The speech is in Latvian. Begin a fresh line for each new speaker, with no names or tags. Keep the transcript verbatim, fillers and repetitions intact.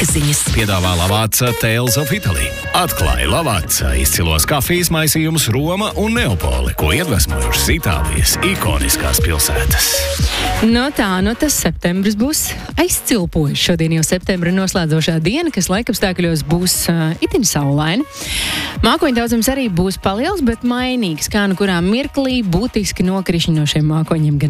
ziņas.
Piedāvā Lavazza Tales of Italy. Atklāja Lavazza izcilos kafijas maisījumus Roma un Neapoli, ko iedvesmojušas Itālijas ikoniskās pilsētas.
No tā, no tas septembris būs aizcilpojis. Šodien jau septembra noslēdzošā diena, kas laikapstākļos būs uh, itin saulaina. Mākoņu daudzums arī būs paliels, bet mainīgs, kā nu kurā mirklī būtiski nokrišņi no šiem mākoņiem gan